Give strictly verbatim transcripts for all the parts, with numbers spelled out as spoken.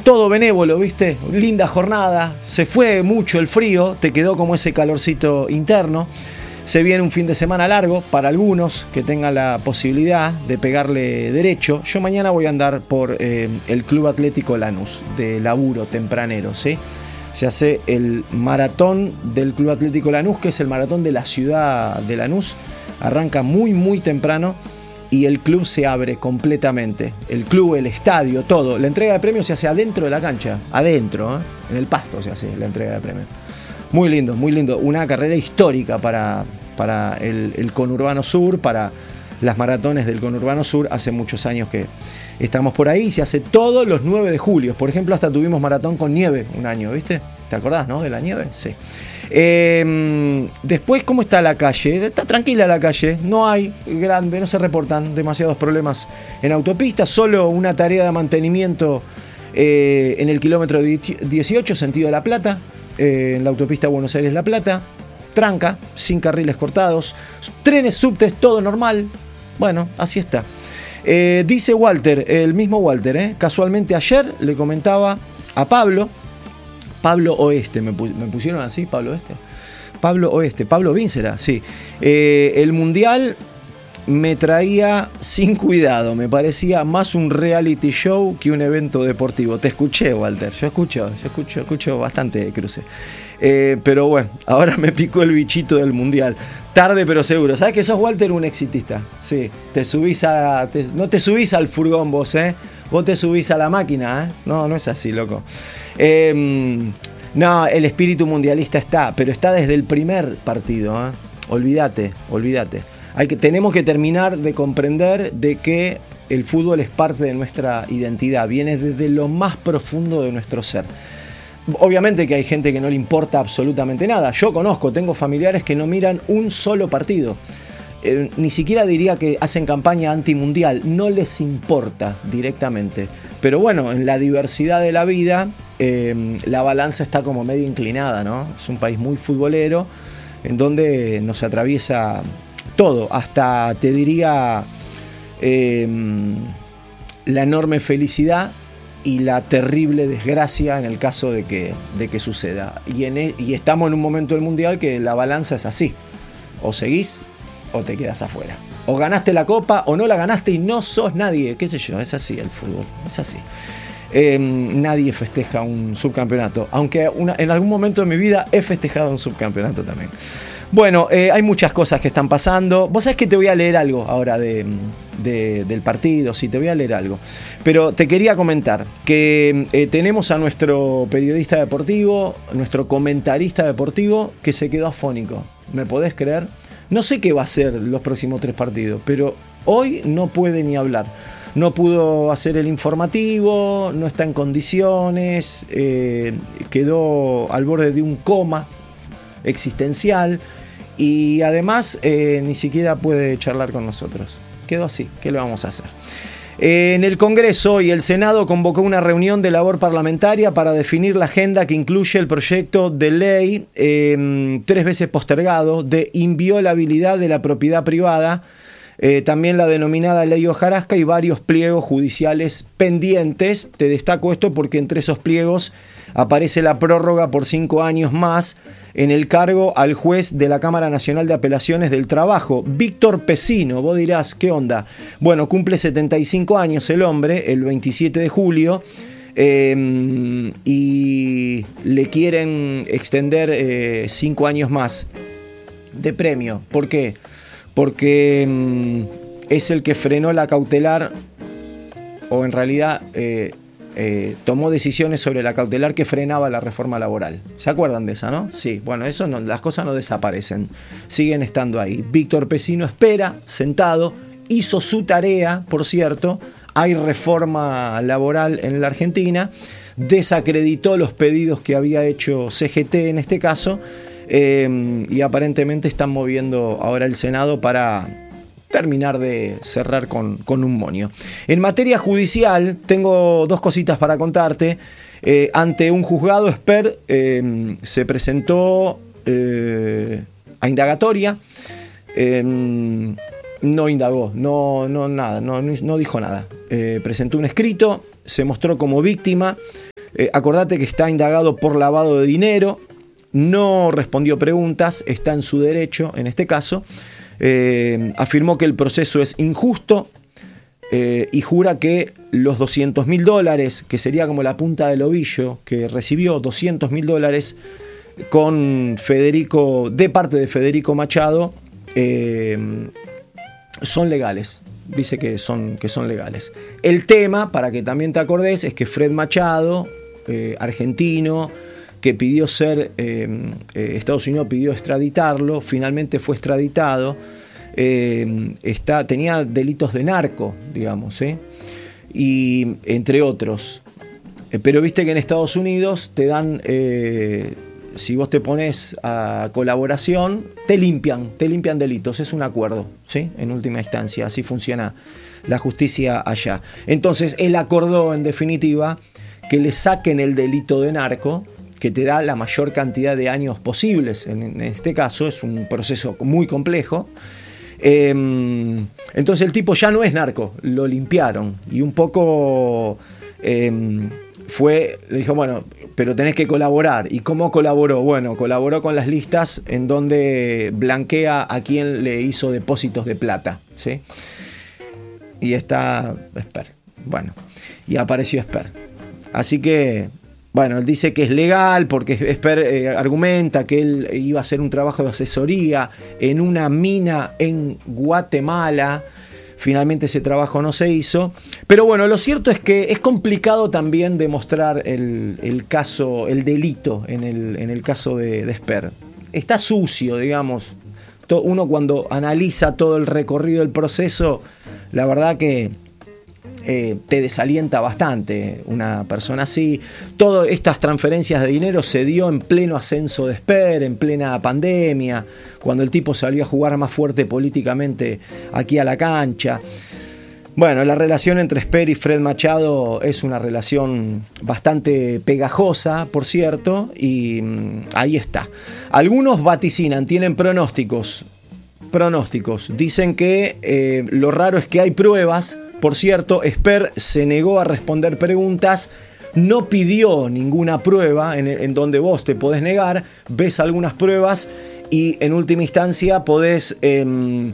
todo benévolo, ¿viste? Linda jornada, se fue mucho el frío, te quedó como ese calorcito interno. Se viene un fin de semana largo para algunos que tengan la posibilidad de pegarle derecho. Yo mañana voy a andar por eh, el Club Atlético Lanús, de laburo tempranero, ¿sí? Se hace el maratón del Club Atlético Lanús, que es el maratón de la ciudad de Lanús. Arranca muy, muy temprano y el club se abre completamente. El club, el estadio, todo. La entrega de premios se hace adentro de la cancha, adentro, ¿eh? En el pasto se hace la entrega de premios. Muy lindo, muy lindo. Una carrera histórica para, para el, el conurbano sur, para las maratones del conurbano sur. Hace muchos años que estamos por ahí. Se hace todos los nueve de julio. Por ejemplo, hasta tuvimos maratón con nieve un año, ¿viste? ¿Te acordás, no? De la nieve. Sí. Eh, después, ¿cómo está la calle? Está tranquila la calle. No hay grande, no se reportan demasiados problemas en autopistas. Solo una tarea de mantenimiento eh, en el kilómetro dieciocho, sentido de La Plata. Eh, en la autopista Buenos Aires-La Plata, tranca, sin carriles cortados, trenes, subtes, todo normal. Bueno, así está. Eh, dice Walter, el mismo Walter, eh, casualmente ayer le comentaba a Pablo, Pablo Oeste, me, pu- me pusieron así, Pablo Oeste, Pablo Oeste, Pablo Víncera, sí. Eh, el Mundial me traía sin cuidado, me parecía más un reality show que un evento deportivo. Te escuché, Walter, yo escucho, yo escucho, escucho bastante cruce. Eh, pero bueno, ahora me picó el bichito del Mundial. Tarde pero seguro. ¿Sabes que sos, Walter, un exitista? Sí, te subís a... Te, no te subís al furgón vos, ¿eh? Vos te subís a la máquina, ¿eh? No, no es así, loco. Eh, no, el espíritu mundialista está, pero está desde el primer partido, ¿eh? Olvídate, olvídate. Hay que, tenemos que terminar de comprender de que el fútbol es parte de nuestra identidad, viene desde lo más profundo de nuestro ser. Obviamente que hay gente que no le importa absolutamente nada. Yo conozco, tengo familiares que no miran un solo partido. Eh, ni siquiera diría que hacen campaña antimundial, no les importa directamente. Pero bueno, en la diversidad de la vida, eh, la balanza está como medio inclinada, ¿no? Es un país muy futbolero, en donde nos atraviesa todo, hasta te diría eh, la enorme felicidad y la terrible desgracia en el caso de que, de que suceda. Y, en, y estamos en un momento del Mundial que la balanza es así: o seguís o te quedas afuera, o ganaste la copa o no la ganaste y no sos nadie, qué sé yo, es así el fútbol, es así. Eh, nadie festeja un subcampeonato, aunque una, en algún momento de mi vida he festejado un subcampeonato también. Bueno, eh, hay muchas cosas que están pasando. Vos sabés que te voy a leer algo ahora de, de, del partido, sí, te voy a leer algo. Pero te quería comentar que eh, tenemos a nuestro periodista deportivo, nuestro comentarista deportivo, que se quedó afónico. ¿Me podés creer? No sé qué va a hacer los próximos tres partidos, pero hoy no puede ni hablar. No pudo hacer el informativo, no está en condiciones, eh, quedó al borde de un coma existencial y además eh, ni siquiera puede charlar con nosotros. Quedó así, ¿qué le vamos a hacer? Eh, en el Congreso y el Senado convocó una reunión de labor parlamentaria para definir la agenda que incluye el proyecto de ley eh, tres veces postergado de inviolabilidad de la propiedad privada, eh, también la denominada ley hojarasca, y varios pliegos judiciales pendientes. Te destaco esto porque entre esos pliegos aparece la prórroga por cinco años más en el cargo al juez de la Cámara Nacional de Apelaciones del Trabajo, Víctor Pesino. Vos dirás, ¿qué onda? Bueno, cumple setenta y cinco años el hombre, el veintisiete de julio, eh, y le quieren extender cinco años más de premio. ¿Por qué? Porque eh, es el que frenó la cautelar, o en realidad... Eh, Eh, tomó decisiones sobre la cautelar que frenaba la reforma laboral. ¿Se acuerdan de esa, no? Sí, bueno, eso no, las cosas no desaparecen, siguen estando ahí. Víctor Pesino espera, sentado, hizo su tarea, por cierto. Hay reforma laboral en la Argentina, desacreditó los pedidos que había hecho C G T en este caso, eh, y aparentemente están moviendo ahora el Senado para terminar de cerrar con, con un moño. En materia judicial, tengo dos cositas para contarte. Eh, ante un juzgado, Esper eh, se presentó eh, a indagatoria. Eh, no indagó, no, no, nada, no, no dijo nada. Eh, presentó un escrito, se mostró como víctima Eh, acordate que está indagado por lavado de dinero, no respondió preguntas, está en su derecho en este caso. Eh, afirmó que el proceso es injusto eh, y jura que los doscientos mil dólares, que sería como la punta del ovillo, que recibió doscientos mil dólares con Federico, de parte de Federico Machado, eh, son legales. Dice que son, que son legales. El tema, para que también te acordes, es que Fred Machado, eh, argentino, que pidió ser, eh, eh, Estados Unidos pidió extraditarlo, finalmente fue extraditado, eh, está, tenía delitos de narco, digamos, ¿eh? Y entre otros. Eh, pero viste que en Estados Unidos te dan, eh, si vos te pones a colaboración, te limpian, te limpian delitos, es un acuerdo, ¿sí? En última instancia, así funciona la justicia allá. Entonces, él acordó, en definitiva, que le saquen el delito de narco, que te da la mayor cantidad de años posibles. En, en este caso es un proceso muy complejo. Eh, entonces el tipo ya no es narco, lo limpiaron. Y un poco eh, fue, le dijo, bueno, pero tenés que colaborar. ¿Y cómo colaboró? Bueno, colaboró con las listas en donde blanquea a quien le hizo depósitos de plata, ¿sí? Y está Esper. Bueno, y apareció Esper. Así que... Bueno, él dice que es legal porque Esper eh, argumenta que él iba a hacer un trabajo de asesoría en una mina en Guatemala. Finalmente ese trabajo no se hizo. Pero bueno, lo cierto es que es complicado también demostrar el, el caso, el delito en el, en el caso de, de Esper. Está sucio, digamos. Uno cuando analiza todo el recorrido del proceso, la verdad que... Eh, te desalienta bastante una persona así. Todas estas transferencias de dinero se dio en pleno ascenso de Esper, en plena pandemia, cuando el tipo salió a jugar más fuerte políticamente aquí a la cancha. Bueno, la relación entre Esper y Fred Machado es una relación bastante pegajosa, por cierto, y mmm, ahí está. Algunos vaticinan, tienen pronósticos, pronósticos. Dicen que eh, lo raro es que hay pruebas. Por cierto, Esper se negó a responder preguntas, no pidió ninguna prueba en, en donde vos te podés negar, ves algunas pruebas y en última instancia podés, eh,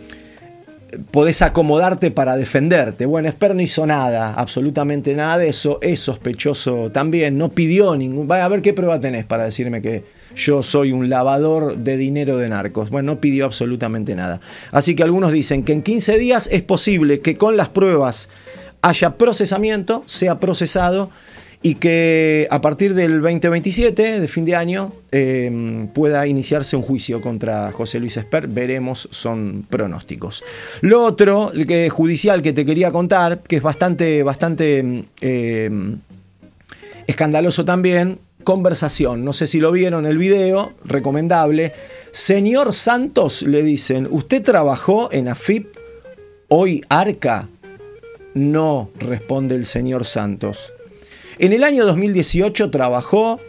podés acomodarte para defenderte. Bueno, Esper no hizo nada, absolutamente nada de eso, es sospechoso también, no pidió ningún... Vaya a ver qué prueba tenés para decirme que yo soy un lavador de dinero de narcos. Bueno, no pidió absolutamente nada. Así que algunos dicen que en quince días es posible que con las pruebas haya procesamiento, sea procesado y que a partir del veinte veintisiete, de fin de año, eh, pueda iniciarse un juicio contra José Luis Esper. Veremos, son pronósticos. Lo otro que, judicial que te quería contar, que es bastante, bastante eh, escandaloso también, conversación, no sé si lo vieron el video, recomendable. Señor Santos, le dicen, ¿usted trabajó en A F I P, hoy Arca? No, responde el señor Santos. En el año dos mil dieciocho trabajó,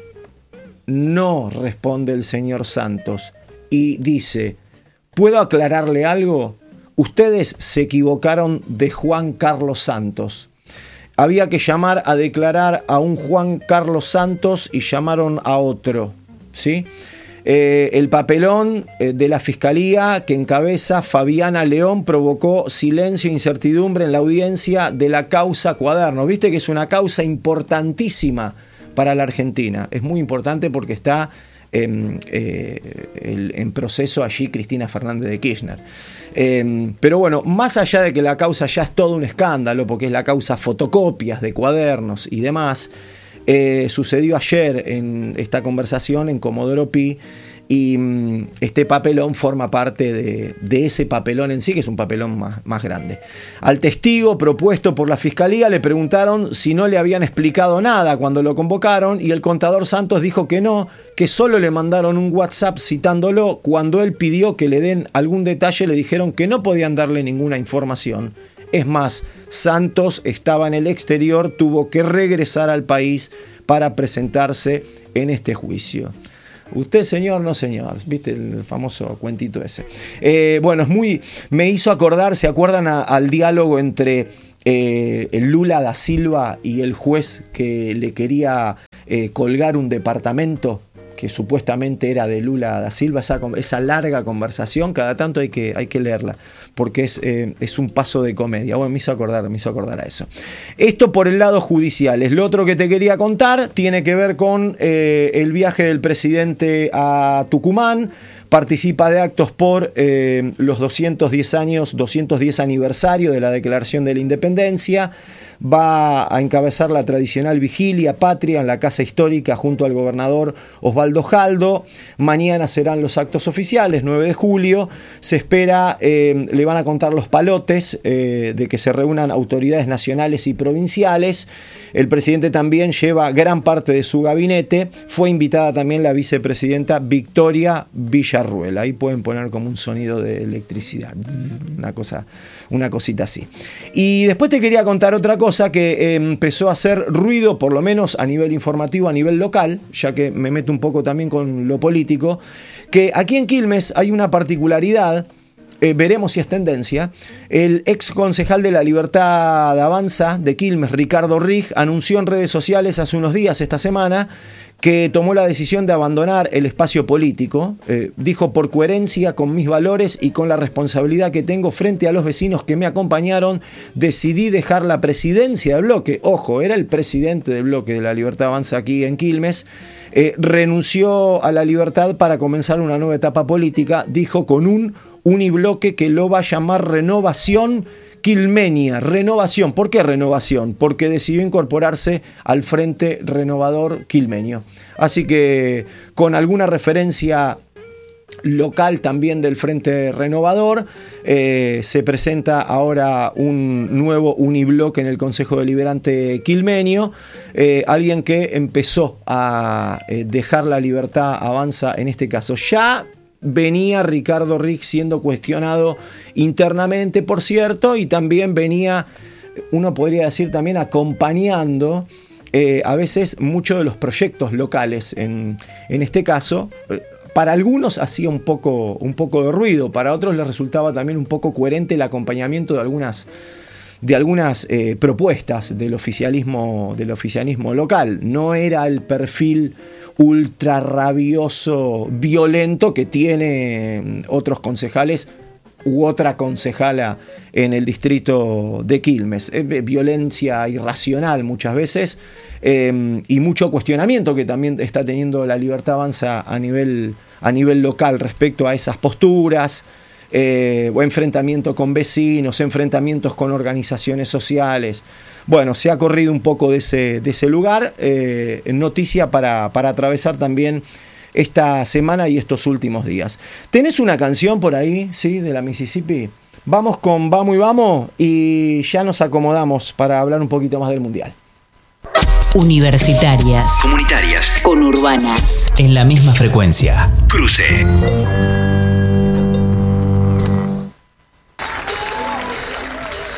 no, responde el señor Santos. Y dice, ¿puedo aclararle algo? Ustedes se equivocaron de Juan Carlos Santos. Había que llamar a declarar a un Juan Carlos Santos y llamaron a otro, ¿sí? Eh, el papelón eh, de la Fiscalía que encabeza Fabiana León provocó silencio e incertidumbre en la audiencia de la causa Cuaderno. Viste que es una causa importantísima para la Argentina. Es muy importante porque está en, eh, el, en proceso allí Cristina Fernández de Kirchner. Eh, pero bueno, más allá de que la causa ya es todo un escándalo, porque es la causa fotocopias de cuadernos y demás, eh, sucedió ayer en esta conversación en Comodoro Pi y mmm, este papelón forma parte de, de ese papelón en sí, que es un papelón más, más grande. Al testigo propuesto por la Fiscalía le preguntaron si no le habían explicado nada cuando lo convocaron y el contador Santos dijo que no, que solo le mandaron un WhatsApp citándolo. Cuando él pidió que le den algún detalle le dijeron que no podían darle ninguna información. Es más, Santos estaba en el exterior, tuvo que regresar al país para presentarse en este juicio. Usted, señor, no, señor. ¿Viste el famoso cuentito ese? Eh, bueno, es muy... Me hizo acordar, ¿se acuerdan a, al diálogo entre eh, el Lula da Silva y el juez que le quería eh, colgar un departamento que supuestamente era de Lula da Silva, esa, esa larga conversación, cada tanto hay que, hay que leerla, porque es, eh, es un paso de comedia. Bueno, me hizo acordar, me hizo acordar a eso. Esto por el lado judicial. Lo otro que te quería contar tiene que ver con eh, el viaje del presidente a Tucumán. Participa de actos por eh, los doscientos diez años, doscientos diez aniversario de la Declaración de la Independencia. Va a encabezar la tradicional vigilia patria en la Casa Histórica junto al gobernador Osvaldo Jaldo. Mañana serán los actos oficiales, nueve de julio. Se espera, eh, le van a contar los palotes eh, de que se reúnan autoridades nacionales y provinciales. El presidente también lleva gran parte de su gabinete. Fue invitada también la vicepresidenta Victoria Villarruel. Ahí pueden poner como un sonido de electricidad, una cosa, una cosita así. Y después te quería contar otra cosa que eh, empezó a hacer ruido, por lo menos a nivel informativo, a nivel local, ya que me meto un poco también con lo político, que aquí en Quilmes hay una particularidad. Eh, veremos si es tendencia. El ex concejal de la Libertad Avanza de Quilmes, Ricardo Rig, anunció en redes sociales hace unos días, esta semana, que tomó la decisión de abandonar el espacio político. Eh, dijo: por coherencia con mis valores y con la responsabilidad que tengo frente a los vecinos que me acompañaron, decidí dejar la presidencia del bloque. Ojo, era el presidente del bloque de la Libertad Avanza aquí en Quilmes. Eh, renunció a la libertad para comenzar una nueva etapa política, dijo, con un unibloque que lo va a llamar Renovación Quilmenia. Renovación. ¿Por qué renovación? Porque decidió incorporarse al Frente Renovador Quilmenio. Así que con alguna referencia local también del Frente Renovador, eh, se presenta ahora un nuevo unibloque en el Consejo Deliberante Quilmenio, eh, alguien que empezó a eh, dejar la Libertad Avanza en este caso. Ya venía Ricardo Rig siendo cuestionado internamente, por cierto, y también venía, uno podría decir, también acompañando eh, a veces muchos de los proyectos locales. En, en este caso, eh, para algunos hacía un poco, un poco de ruido, para otros les resultaba también un poco coherente el acompañamiento de algunas, de algunas eh, propuestas del oficialismo, del oficialismo local. No era el perfil ultra rabioso, violento que tiene otros concejales u otra concejala en el distrito de Quilmes. Eh, violencia irracional muchas veces eh, y mucho cuestionamiento que también está teniendo la Libertad Avanza a nivel, a nivel local respecto a esas posturas, eh, o enfrentamiento con vecinos, enfrentamientos con organizaciones sociales. Bueno, se ha corrido un poco de ese, de ese lugar. Eh, noticia para, para atravesar también esta semana y estos últimos días. ¿Tenés una canción por ahí, sí, de la Mississippi? Vamos con Vamos y Vamos y ya nos acomodamos para hablar un poquito más del Mundial. Universitarias, comunitarias, conurbanas, en la misma frecuencia. Cruce.